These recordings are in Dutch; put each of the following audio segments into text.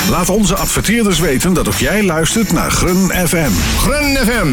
Laat onze adverteerders weten dat ook jij luistert naar Grun FM. Grun FM.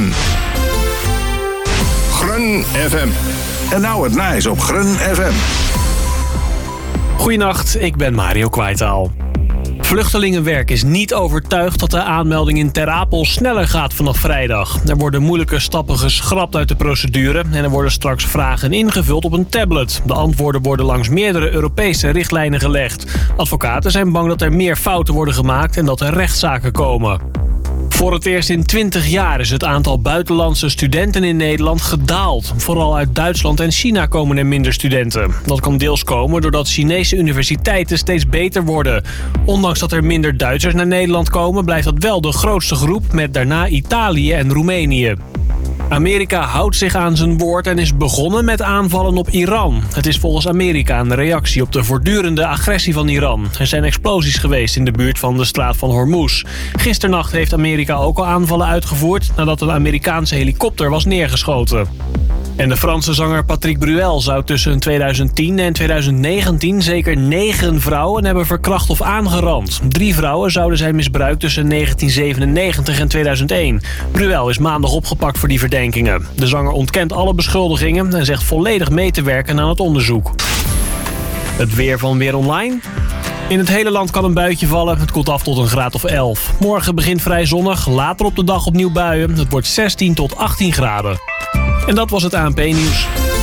Grun FM. En nou het nice op Grun FM. Goedenacht, ik ben Mario Kwijtaal. Vluchtelingenwerk is niet overtuigd dat de aanmelding in Ter Apel sneller gaat vanaf vrijdag. Er worden moeilijke stappen geschrapt uit de procedure en er worden straks vragen ingevuld op een tablet. De antwoorden worden langs meerdere Europese richtlijnen gelegd. Advocaten zijn bang dat er meer fouten worden gemaakt en dat er rechtszaken komen. Voor het eerst in 20 jaar is het aantal buitenlandse studenten in Nederland gedaald. Vooral uit Duitsland en China komen er minder studenten. Dat kan deels komen doordat Chinese universiteiten steeds beter worden. Ondanks dat er minder Duitsers naar Nederland komen, blijft dat wel de grootste groep, met daarna Italië en Roemenië. Amerika houdt zich aan zijn woord en is begonnen met aanvallen op Iran. Het is volgens Amerika een reactie op de voortdurende agressie van Iran. Er zijn explosies geweest in de buurt van de straat van Hormuz. Gisternacht heeft Amerika ook al aanvallen uitgevoerd nadat een Amerikaanse helikopter was neergeschoten. En de Franse zanger Patrick Bruel zou tussen 2010 en 2019 zeker 9 vrouwen hebben verkracht of aangerand. 3 vrouwen zouden zijn misbruikt tussen 1997 en 2001. Bruel is maandag opgepakt voor die verdenkingen. De zanger ontkent alle beschuldigingen en zegt volledig mee te werken aan het onderzoek. Het weer van Weer Online. In het hele land kan een buitje vallen. Het koelt af tot een graad of 11. Morgen begint vrij zonnig, later op de dag opnieuw buien. Het wordt 16 tot 18 graden. En dat was het ANP-nieuws.